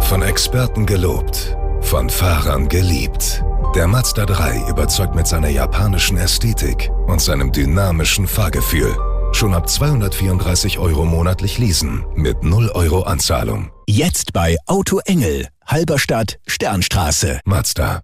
Von Experten gelobt, von Fahrern geliebt. Der Mazda 3 überzeugt mit seiner japanischen Ästhetik und seinem dynamischen Fahrgefühl. Schon ab 234 € monatlich leasen mit 0 € Anzahlung. Jetzt bei Auto Engel, Halberstadt, Sternstraße. Mazda.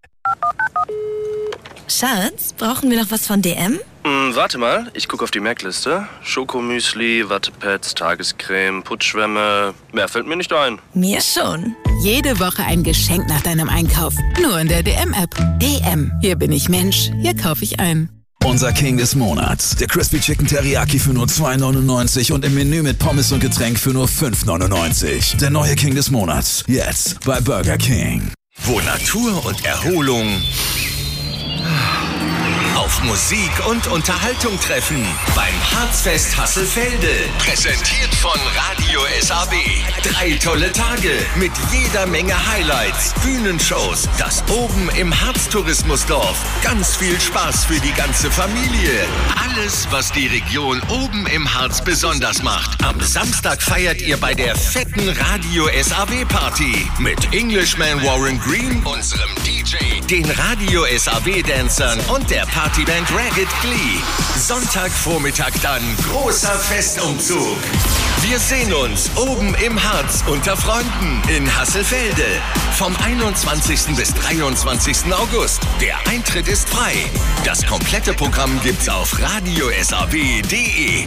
Schatz, brauchen wir noch was von DM? Warte mal, ich gucke auf die Merkliste. Schokomüsli, Wattepads, Tagescreme, Putzschwämme. Mehr fällt mir nicht ein. Mir schon. Jede Woche ein Geschenk nach deinem Einkauf. Nur in der DM-App. DM. Hier bin ich Mensch. Hier kaufe ich ein. Unser King des Monats. Der Crispy Chicken Teriyaki für nur 2,99 und im Menü mit Pommes und Getränk für nur 5,99. Der neue King des Monats. Jetzt bei Burger King. Wo Natur und Erholung auf Musik und Unterhaltung treffen. Beim Harzfest Hasselfelde. Präsentiert von Radio SAW. 3 tolle Tage mit jeder Menge Highlights, Bühnenshows, das Oben im Harztourismusdorf. Ganz viel Spaß für die ganze Familie. Alles, was die Region Oben im Harz besonders macht. Am Samstag feiert ihr bei der fetten Radio SAW Party mit Englishman Warren Green, unserem DJ, den Radio SAW Dancern und der Partyband Ragged Glee. Sonntagvormittag dann großer Festumzug. Wir sehen uns oben im Harz unter Freunden in Hasselfelde. Vom 21. bis 23. August. Der Eintritt ist frei. Das komplette Programm gibt's auf radiosaw.de.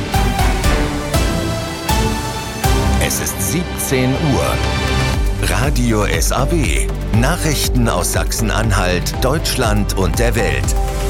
Es ist 17 Uhr. Radio SAW. Nachrichten aus Sachsen-Anhalt, Deutschland und der Welt.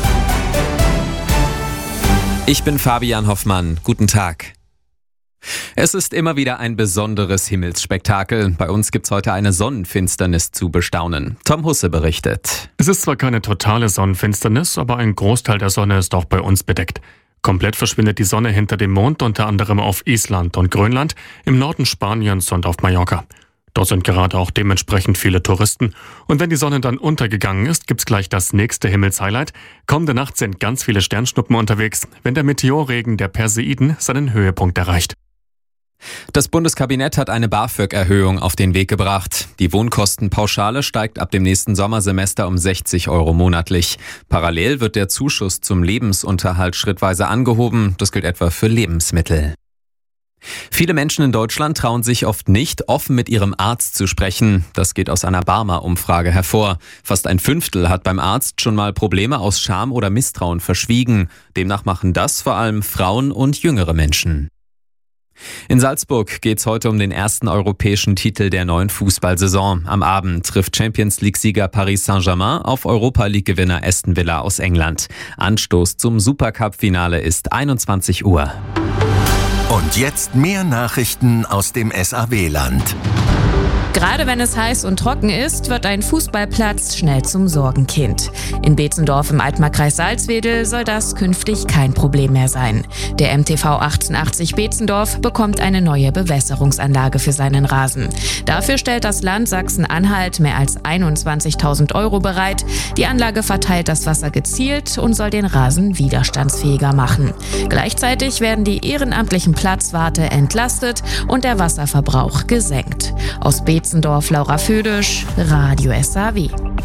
Ich bin Fabian Hoffmann. Guten Tag. Es ist immer wieder ein besonderes Himmelsspektakel. Bei uns gibt's heute eine Sonnenfinsternis zu bestaunen. Tom Husse berichtet. Es ist zwar keine totale Sonnenfinsternis, aber ein Großteil der Sonne ist auch bei uns bedeckt. Komplett verschwindet die Sonne hinter dem Mond, unter anderem auf Island und Grönland, im Norden Spaniens und auf Mallorca. Dort sind gerade auch dementsprechend viele Touristen. Und wenn die Sonne dann untergegangen ist, gibt's gleich das nächste Himmelshighlight. Kommende Nacht sind ganz viele Sternschnuppen unterwegs, wenn der Meteorregen der Perseiden seinen Höhepunkt erreicht. Das Bundeskabinett hat eine BAföG-Erhöhung auf den Weg gebracht. Die Wohnkostenpauschale steigt ab dem nächsten Sommersemester um 60 € monatlich. Parallel wird der Zuschuss zum Lebensunterhalt schrittweise angehoben. Das gilt etwa für Lebensmittel. Viele Menschen in Deutschland trauen sich oft nicht, offen mit ihrem Arzt zu sprechen. Das geht aus einer Barmer-Umfrage hervor. Fast ein Fünftel hat beim Arzt schon mal Probleme aus Scham oder Misstrauen verschwiegen. Demnach machen das vor allem Frauen und jüngere Menschen. In Salzburg geht's heute um den ersten europäischen Titel der neuen Fußballsaison. Am Abend trifft Champions-League-Sieger Paris Saint-Germain auf Europa-League-Gewinner Aston Villa aus England. Anstoß zum Supercup-Finale ist 21 Uhr. Und jetzt mehr Nachrichten aus dem SAW-Land. Gerade wenn es heiß und trocken ist, wird ein Fußballplatz schnell zum Sorgenkind. In Beetzendorf im Altmarkkreis Salzwedel soll das künftig kein Problem mehr sein. Der MTV 1880 Beetzendorf bekommt eine neue Bewässerungsanlage für seinen Rasen. Dafür stellt das Land Sachsen-Anhalt mehr als 21.000 € bereit. Die Anlage verteilt das Wasser gezielt und soll den Rasen widerstandsfähiger machen. Gleichzeitig werden die ehrenamtlichen Platzwarte entlastet und der Wasserverbrauch gesenkt. Aus Beetzendorf, Laura Födisch, Radio SAW.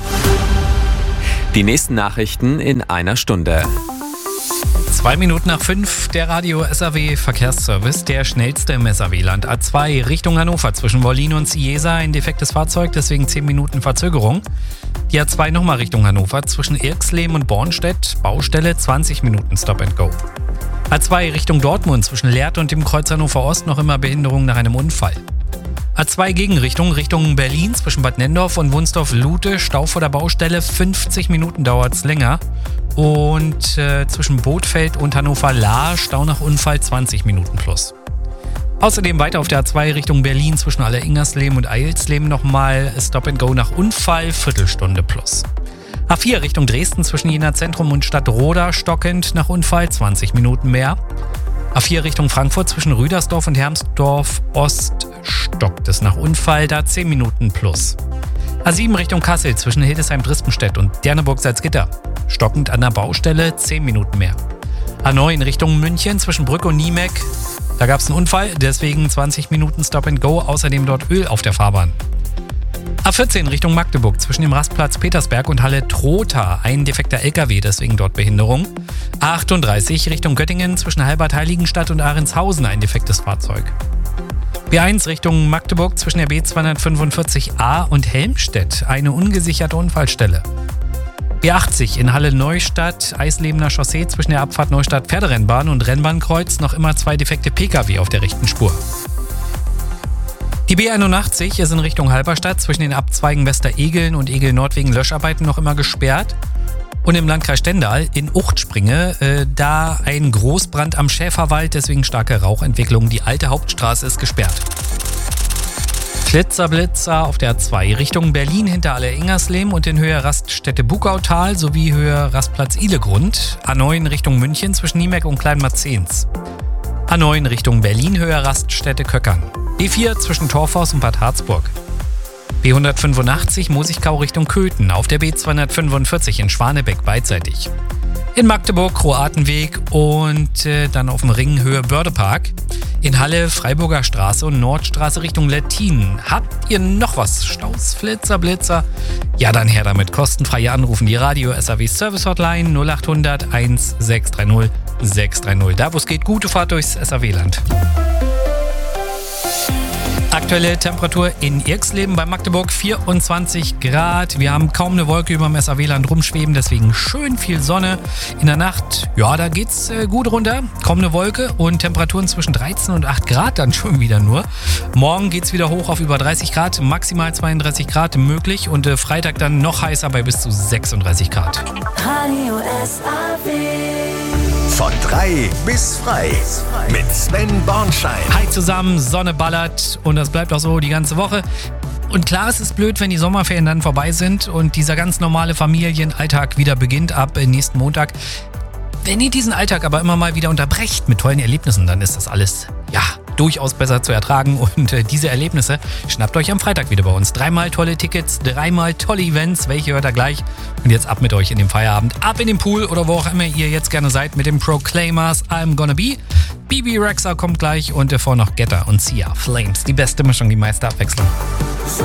Die nächsten Nachrichten in einer Stunde. 2 Minuten nach 5, der Radio SAW Verkehrsservice, der schnellste im SAW-Land. A2 Richtung Hannover zwischen Wollin und Ciesa, ein defektes Fahrzeug, deswegen 10 Minuten Verzögerung. Die A2 nochmal Richtung Hannover zwischen Irxleben und Bornstedt, Baustelle 20 Minuten Stop and Go. A2 Richtung Dortmund zwischen Lehrte und dem Kreuz Hannover Ost noch immer Behinderung nach einem Unfall. A2 Gegenrichtung Richtung Berlin zwischen Bad Nenndorf und Wunsdorf-Lute, Stau vor der Baustelle, 50 Minuten dauert's länger. Und zwischen Bothfeld und Hannover-Lahr, Stau nach Unfall 20 Minuten plus. Außerdem weiter auf der A2 Richtung Berlin zwischen Alleringersleben und Eilsleben nochmal Stop and Go nach Unfall, Viertelstunde plus. A4 Richtung Dresden zwischen Jena Zentrum und Stadtroda, stockend nach Unfall, 20 Minuten mehr. A4 Richtung Frankfurt zwischen Rüdersdorf und Hermsdorf Ost stockt es nach Unfall, da 10 Minuten plus. A7 Richtung Kassel zwischen Hildesheim-Drispenstedt und Derneburg-Salzgitter. Stockend an der Baustelle, 10 Minuten mehr. A9 Richtung München zwischen Brück und Niemek. Da gab es einen Unfall, deswegen 20 Minuten Stop and Go, außerdem dort Öl auf der Fahrbahn. A14 Richtung Magdeburg zwischen dem Rastplatz Petersberg und Halle Trotha. Ein defekter LKW, deswegen dort Behinderung. A38 Richtung Göttingen zwischen Halbert-Heiligenstadt und Ahrenshausen. Ein defektes Fahrzeug. B1 Richtung Magdeburg zwischen der B245a und Helmstedt. Eine ungesicherte Unfallstelle. B80 in Halle Neustadt, Eislebener Chaussee zwischen der Abfahrt Neustadt Pferderennbahn und Rennbahnkreuz noch immer 2 defekte Pkw auf der rechten Spur. Die B81 ist in Richtung Halberstadt zwischen den Abzweigen Westeregeln und Egel-Nord wegen Löscharbeiten noch immer gesperrt. Und im Landkreis Stendal in Uchtspringe, da ein Großbrand am Schäferwald, deswegen starke Rauchentwicklung. Die alte Hauptstraße ist gesperrt. Blitzer auf der A2 Richtung Berlin hinter Aller-Ingersleben und in Höhe Raststätte Bugautal sowie Höhe Rastplatz Ihlegrund. A9 Richtung München zwischen Niemeck und Kleinmarzens. A9 Richtung Berlin Höhe Raststätte Köckern. B4 zwischen Torfhaus und Bad Harzburg. B185 Mosigkau Richtung Köthen auf der B245 in Schwanebeck beidseitig. In Magdeburg Kroatenweg und dann auf dem Ring Höhe Bördepark. In Halle Freiburger Straße und Nordstraße Richtung Lettinen. Habt ihr noch was? Staus, Blitzer? Ja, dann her damit. Kostenfreie Anrufen. Die Radio SAW Service Hotline 0800 1630 630. Da wo es geht, gute Fahrt durchs SAW-Land. Aktuelle Temperatur in Irxleben bei Magdeburg 24 Grad. Wir haben kaum eine Wolke über dem SAW-Land rumschweben, deswegen schön viel Sonne. In der Nacht, ja, da geht's gut runter. Kaum eine Wolke und Temperaturen zwischen 13 und 8 Grad dann schon wieder nur. Morgen geht's wieder hoch auf über 30 Grad, maximal 32 Grad möglich und Freitag dann noch heißer bei bis zu 36 Grad. Radio SAW. Von 3 bis frei mit Sven Bornschein. Hi zusammen, Sonne ballert und das bleibt auch so die ganze Woche. Und klar, es ist blöd, wenn die Sommerferien dann vorbei sind und dieser ganz normale Familienalltag wieder beginnt ab nächsten Montag. Wenn ihr diesen Alltag aber immer mal wieder unterbrecht mit tollen Erlebnissen, dann ist das alles, ja, durchaus besser zu ertragen. Und diese Erlebnisse schnappt euch am Freitag wieder bei uns. 3-mal tolle Tickets, 3-mal tolle Events. Welche hört ihr gleich? Und jetzt ab mit euch in den Feierabend. Ab in den Pool oder wo auch immer ihr jetzt gerne seid mit den Proclaimers I'm Gonna Be. Bibi Rexha kommt gleich und davor noch Getter und Sia. Flames, die beste Mischung, die meiste Abwechslung. So